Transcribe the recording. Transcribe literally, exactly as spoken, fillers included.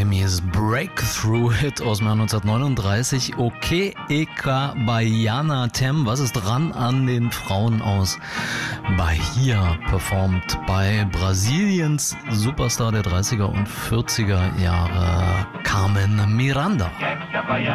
Jamies Breakthrough-Hit aus dem Jahr neunzehnhundertneununddreißig. Okay, Eka Baiana Tem. Was ist dran an den Frauen aus Bahia? Performt bei Brasiliens Superstar der dreißiger und vierziger Jahre, Carmen Miranda.